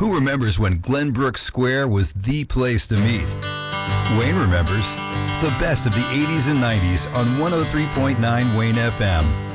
Who remembers when Glenbrook Square was the place to meet? Wayne remembers the best of the 80s and 90s on 103.9 Wayne FM.